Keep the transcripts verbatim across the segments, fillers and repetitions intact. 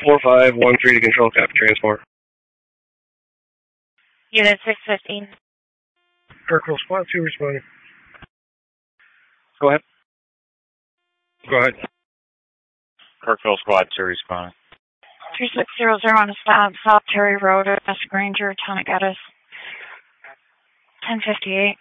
four five one three to control copy transport. Unit six fifteen. Kirkville Squad two responding. Go ahead. Go ahead. Kirkville Squad two responding. three six zero zero on a stop, South Terry Road, West Granger, Town of Geddes. ten fifty-eight.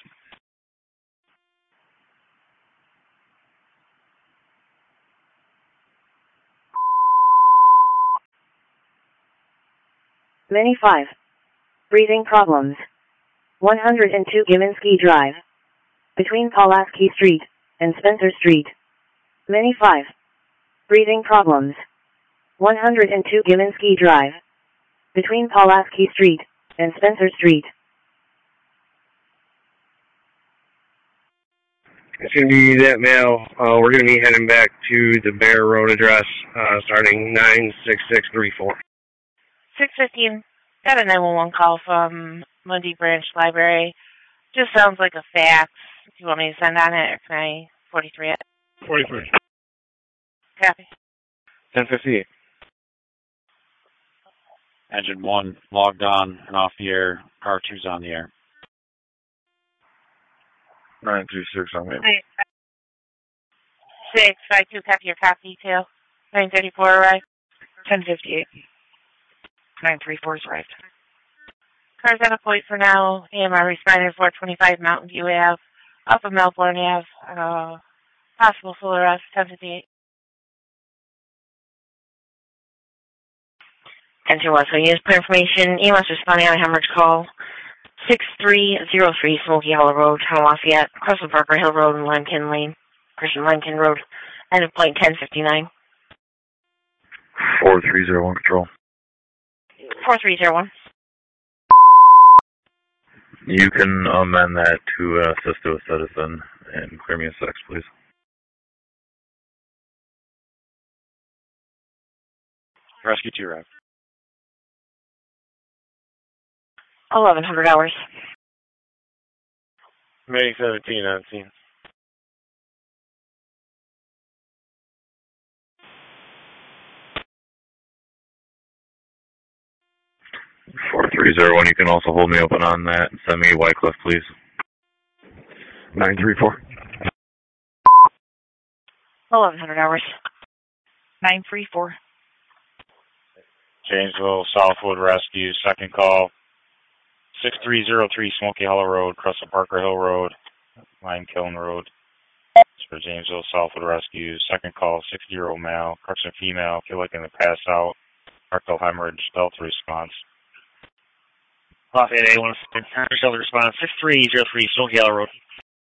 Mini five. Breathing problems. one hundred two Giminski Drive. Between Pulaski Street and Spencer Street. Mini five. Breathing problems. one hundred two Giminski Drive. Between Pulaski Street and Spencer Street. It's going to be that mail. Uh, we're going to be heading back to the Bear Road address uh, starting nine six six three four. six fifteen. Got a nine one one call from Mundy Branch Library. Just sounds like a fax. Do you want me to send on it, or can I forty-three it? forty-three. Copy. ten fifty-eight. Engine one logged on and off the air. Car two's on the air. nine two six on me. six five two, copy your cop detail. nine thirty-four arrived. ten fifty-eight. nine thirty-four is arrived. Car's at a point for now. A M R responder four twenty-five Mountain View Ave. Off of Melbourne Ave. Uh, possible full arrest. ten fifty-eight. Enter one. So use for information. E M S responding on a hemorrhage call. six three zero three Smoky Hollow Road, Town of Lafayette, across from Parker Hill Road and Limekiln Lane, Christian Limekiln Road, end of point ten fifty-nine. four three zero one control. four three zero one. You can amend that to uh, assist to a citizen and clear me a six, please. Rescue two, Rev. eleven hundred hours. May seventeen on scene. four three zero one, you can also hold me open on that and send me Wycliffe, please. nine three four. eleven hundred hours. nine three four. Janesville, Southwood Rescue, second call. six three zero three Smoky Hollow Road, across from Parker Hill Road, Limekiln Road. It's for Janesville, Southwood Rescue, second call, six zero male, correction female, feel like in the pass out, rectal hemorrhage, Delta response. Lafayette A one, Delta response, six three zero three Smoky Hollow Road.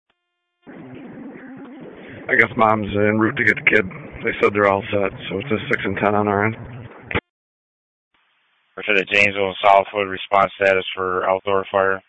I guess mom's en route to get the kid. They said they're all set, so it's a six and ten on our end. For the Janesville and Southwood, response status for outdoor fire.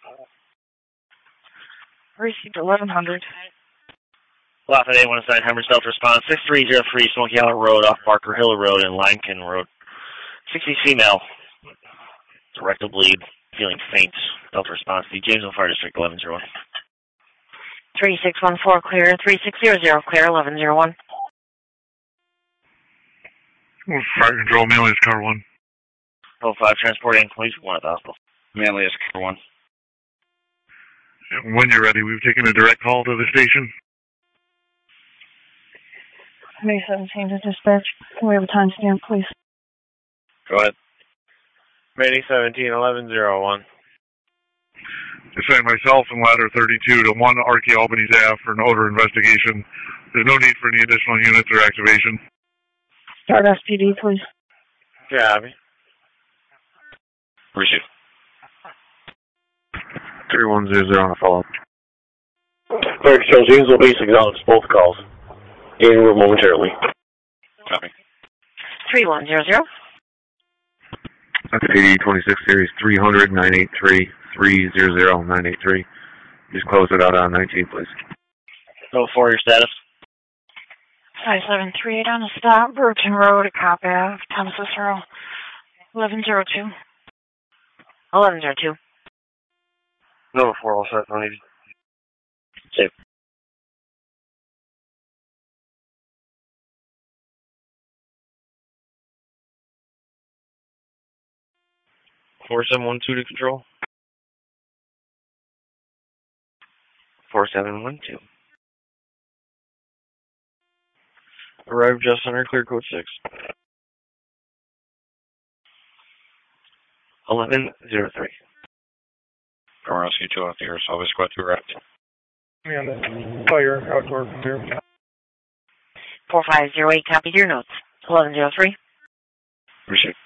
Received eleven hundred. Lafayette A one aside, hemorrhage Delta response, six three zero three Smoky Hollow Road, off Parker Hill Road and Limekiln Road. sixty female, rectal bleed, feeling faint, Delta response, the Janesville Fire District eleven zero one. three six one four clear, three six zero zero clear, eleven zero one. Fire control, Manly is car one. oh five, transporting police, one at the hospital. Manly is car one. When you're ready, we've taken a direct call to the station. May seventeen to dispatch. Can we have a timestamp, please? Go ahead. May seventeen, eleven zero one. Assigned myself and ladder thirty-two to one Archie Albany Ave for an odor investigation. There's no need for any additional units or activation. Start S P D, please. Copy. Receive. three one zero zero on a follow-up. Clerk shows Janesville base acknowledges both calls. In room momentarily. Copy. three one zero zero. That's P D twenty-six series three hundred nine eight three three zero zero nine eight three. Just close it out on nineteen, please. Oh four, your status. five seven three eight on a stop, Burton Road, at Cop Ave, Thomas Cicero. eleven zero two. eleven zero two. Number four, all set, one eighty. Safe. four seven one two to control. four seven one two. Arrived just under clear code six. eleven oh three. Power Rescue two off the air, Salvage Squad two wrapped. And then fire outdoor from here. four five zero eight, copied your notes. eleven oh three. Appreciate it.